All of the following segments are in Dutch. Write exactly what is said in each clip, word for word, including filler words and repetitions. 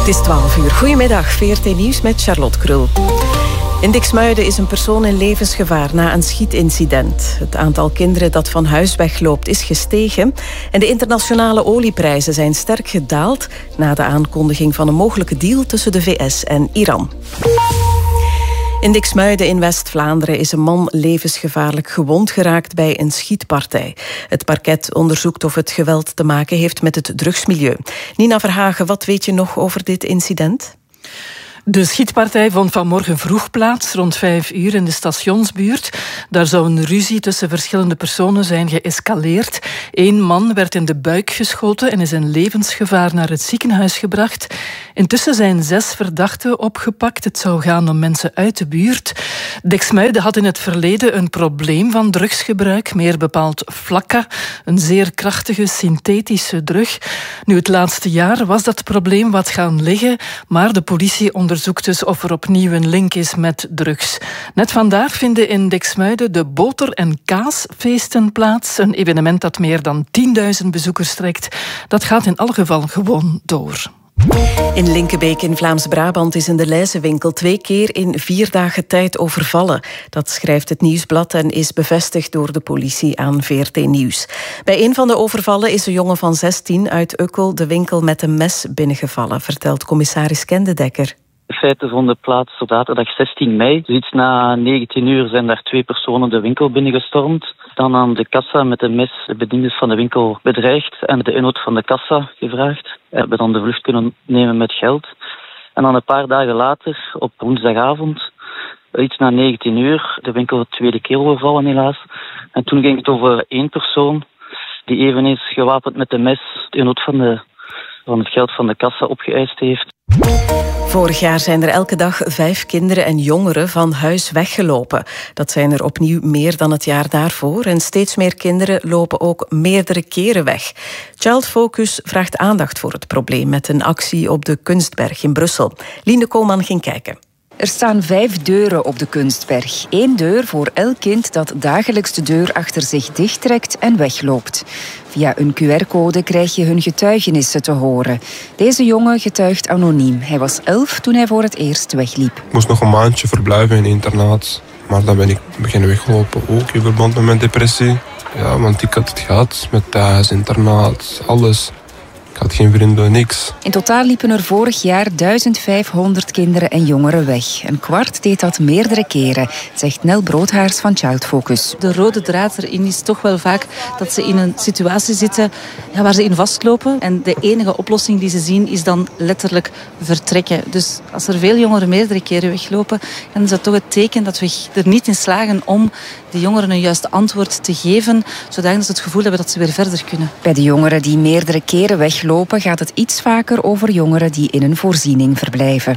Het is twaalf uur. Goedemiddag, V R T Nieuws met Charlotte Krul. In Diksmuiden is een persoon in levensgevaar na een schietincident. Het aantal kinderen dat van huis wegloopt is gestegen en de internationale olieprijzen zijn sterk gedaald na de aankondiging van een mogelijke deal tussen de V S en Iran. In Diksmuiden in West-Vlaanderen is een man levensgevaarlijk gewond geraakt bij een schietpartij. Het parket onderzoekt of het geweld te maken heeft met het drugsmilieu. Nina Verhagen, wat weet je nog over dit incident? De schietpartij vond vanmorgen vroeg plaats, rond vijf uur in de stationsbuurt. Daar zou een ruzie tussen verschillende personen zijn geëscaleerd. Eén man werd in de buik geschoten en is in levensgevaar naar het ziekenhuis gebracht. Intussen zijn zes verdachten opgepakt. Het zou gaan om mensen uit de buurt. Diksmuiden had in het verleden een probleem van drugsgebruik, meer bepaald flakka, een zeer krachtige synthetische drug. Nu, het laatste jaar was dat probleem wat gaan liggen, maar de politie onderzoekt dus of er opnieuw een link is met drugs. Net vandaag vinden in Diksmuiden de boter- en kaasfeesten plaats. Een evenement dat meer dan tienduizend bezoekers trekt. Dat gaat in alle geval gewoon door. In Linkebeek in Vlaams-Brabant is in de lijzenwinkel twee keer in vier dagen tijd overvallen. Dat schrijft het Nieuwsblad en is bevestigd door de politie aan V R T Nieuws. Bij een van de overvallen is een jongen van zestien uit Ukkel de winkel met een mes binnengevallen, vertelt commissaris Kendedekker. De feiten vonden plaats op zaterdag zestien mei. Dus iets na negentien uur zijn daar twee personen de winkel binnengestormd. Dan aan de kassa met een mes de bediendes van de winkel bedreigd en de inhoud van de kassa gevraagd. We hebben dan de vlucht kunnen nemen met geld. En dan een paar dagen later, op woensdagavond, iets na negentien uur, de winkel de tweede keer overvallen helaas. En toen ging het over één persoon die eveneens gewapend met een mes de inhoud van, de, van het geld van de kassa opgeëist heeft. Vorig jaar zijn er elke dag vijf kinderen en jongeren van huis weggelopen. Dat zijn er opnieuw meer dan het jaar daarvoor. En steeds meer kinderen lopen ook meerdere keren weg. Child Focus vraagt aandacht voor het probleem met een actie op de Kunstberg in Brussel. Liende Koolman ging kijken. Er staan vijf deuren op de Kunstberg. Eén deur voor elk kind dat dagelijks de deur achter zich dichttrekt en wegloopt. Via een Q R-code krijg je hun getuigenissen te horen. Deze jongen getuigt anoniem. Hij was elf toen hij voor het eerst wegliep. Ik moest nog een maandje verblijven in een internaat. Maar dan ben ik beginnen weglopen, ook in verband met mijn depressie. Ja, want ik had het gehad met thuis, internaat, alles. Ik had geen vrienden, niks. In totaal liepen er vorig jaar duizend vijfhonderd kinderen en jongeren weg. Een kwart deed dat meerdere keren, zegt Nel Broodhaars van Child Focus. De rode draad erin is toch wel vaak dat ze in een situatie zitten ja, waar ze in vastlopen. En de enige oplossing die ze zien is dan letterlijk vertrekken. Dus als er veel jongeren meerdere keren weglopen, dan is dat toch het teken dat we er niet in slagen om de jongeren een juiste antwoord te geven, zodat ze het gevoel hebben dat ze weer verder kunnen. Bij de jongeren die meerdere keren weglopen gaat het iets vaker over jongeren die in een voorziening verblijven.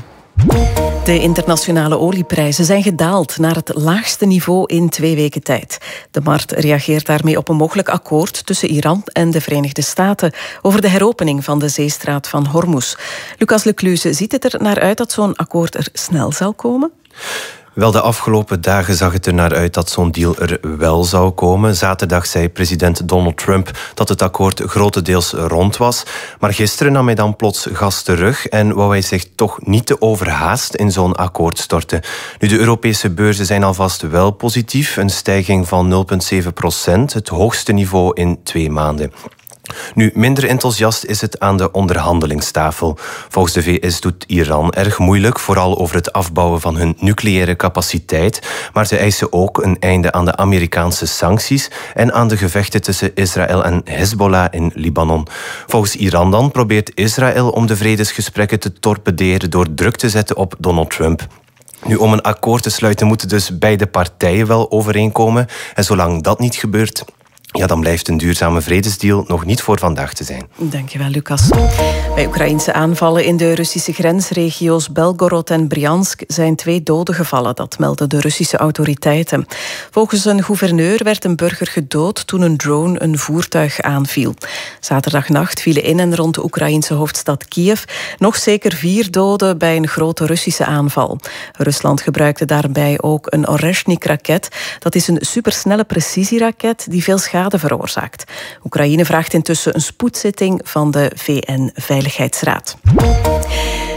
De internationale olieprijzen zijn gedaald naar het laagste niveau in twee weken tijd. De markt reageert daarmee op een mogelijk akkoord tussen Iran en de Verenigde Staten over de heropening van de zeestraat van Hormuz. Lucas Lecluze, ziet het er naar uit dat zo'n akkoord er snel zal komen? Wel, de afgelopen dagen zag het er naar uit dat zo'n deal er wel zou komen. Zaterdag zei president Donald Trump dat het akkoord grotendeels rond was. Maar gisteren nam hij dan plots gas terug en wou hij zich toch niet te overhaast in zo'n akkoord storten. Nu, de Europese beurzen zijn alvast wel positief. Een stijging van nul komma zeven procent, het hoogste niveau in twee maanden. Nu, minder enthousiast is het aan de onderhandelingstafel. Volgens de V S doet Iran erg moeilijk, vooral over het afbouwen van hun nucleaire capaciteit. Maar ze eisen ook een einde aan de Amerikaanse sancties en aan de gevechten tussen Israël en Hezbollah in Libanon. Volgens Iran dan probeert Israël om de vredesgesprekken te torpederen door druk te zetten op Donald Trump. Nu, om een akkoord te sluiten moeten dus beide partijen wel overeenkomen. En zolang dat niet gebeurt, ja, dan blijft een duurzame vredesdeal nog niet voor vandaag te zijn. Dankjewel, Lucas. Bij Oekraïnse aanvallen in de Russische grensregio's Belgorod en Briansk zijn twee doden gevallen. Dat melden de Russische autoriteiten. Volgens een gouverneur werd een burger gedood toen een drone een voertuig aanviel. Zaterdagnacht vielen in en rond de Oekraïnse hoofdstad Kiev nog zeker vier doden bij een grote Russische aanval. Rusland gebruikte daarbij ook een Oreshnik-raket. Dat is een supersnelle precisieraket die veel schade veroorzaakt. Oekraïne vraagt intussen een spoedzitting van de V N-veiligheidsraad.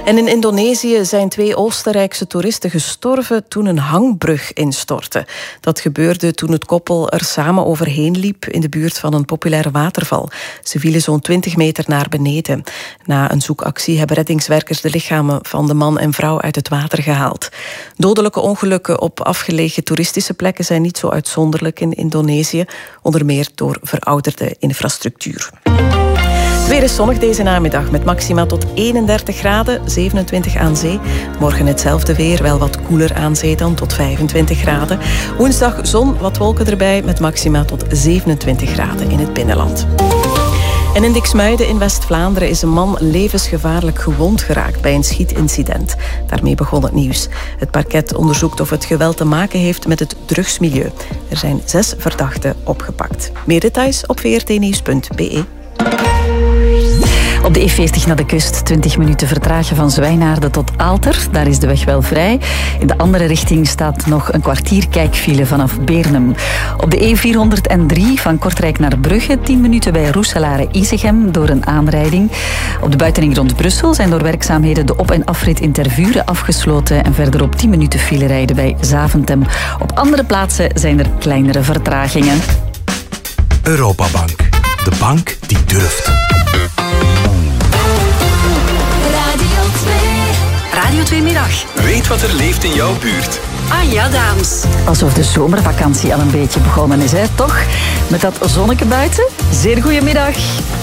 En in Indonesië zijn twee Oostenrijkse toeristen gestorven toen een hangbrug instortte. Dat gebeurde toen het koppel er samen overheen liep in de buurt van een populaire waterval. Ze vielen zo'n twintig meter naar beneden. Na een zoekactie hebben reddingswerkers de lichamen van de man en vrouw uit het water gehaald. Dodelijke ongelukken op afgelegen toeristische plekken zijn niet zo uitzonderlijk in Indonesië, onder meer door verouderde infrastructuur. Het weer is zonnig deze namiddag met maxima tot eenendertig graden, zevenentwintig aan zee. Morgen hetzelfde weer, wel wat koeler aan zee dan, tot vijfentwintig graden. Woensdag zon, wat wolken erbij met maxima tot zevenentwintig graden in het binnenland. En in Diksmuiden in West-Vlaanderen is een man levensgevaarlijk gewond geraakt bij een schietincident. Daarmee begon het nieuws. Het parket onderzoekt of het geweld te maken heeft met het drugsmilieu. Er zijn zes verdachten opgepakt. Meer details op v r t nieuws punt b e. Op de E veertig naar de kust, twintig minuten vertragen van Zwijnaarden tot Aalter. Daar is de weg wel vrij. In de andere richting staat nog een kwartier kijkfile vanaf Beernem. Op de E vierhonderddrie van Kortrijk naar Brugge, tien minuten bij Roeselare-Isegem door een aanrijding. Op de buitenring rond Brussel zijn door werkzaamheden de op- en afrit in Tervuren afgesloten en verderop tien minuten file rijden bij Zaventem. Op andere plaatsen zijn er kleinere vertragingen. Europabank. De bank die durft. Radio twee Middag. Weet wat er leeft in jouw buurt. Anja Daams. Alsof de zomervakantie al een beetje begonnen is, hè? Toch? Met dat zonneke buiten. Zeer goedemiddag.